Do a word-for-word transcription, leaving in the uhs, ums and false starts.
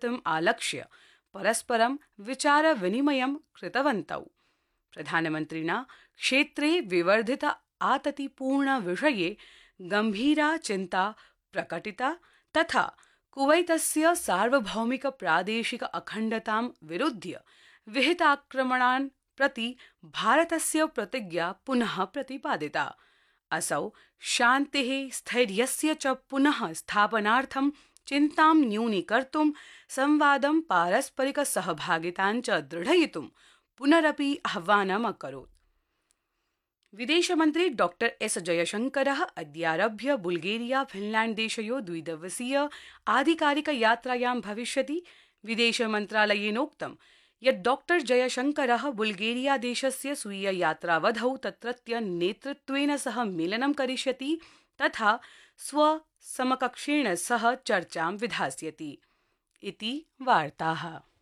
प्राप्तिम् आलक्ष्य परस्परं विचारविनिमयं कृतवन्तौ। प्रधानमन्त्रिणा क्षेत्रे विवर्धित आततिपूर्ण विषये गंभीरा चिन्ता प्रकटिता तथा कुवैतस्य सार्वभौमिक प्रादेशिक अखण्डतां विरुध्य विहिताक्रमणान् प्रति भारतस्य प्रतिज्ञा पुनः प्रतिपादिता। असौ शान्तिः स्थैर्यस्य च पुनः स्थापनार्थं चिन्तां न्यूनीकर्तुं संवादं पारस्परिक सहभागितां च दृढयितुं पुनरपि आह्वानम् अकरोत्। विदेशमन्त्री डॉक्टर एस जयशंकरः अद्यारभ्य बुल्गेरिया फिनलैंड देशयो द्विदिवसीय आधिकारिक यात्रायां भविष्यति। विदेशमन्त्रालयेनोक्तं यत् डॉक्टर जयशंकरः बुल्गेरिया देशस्य स्वीय यात्रावधौ तत्रत्य नेतृत्वेन सह मेलनं करिष्यति तथा स्वसमकक्षेण सह चर्चां विधास्यति इति वार्ताः।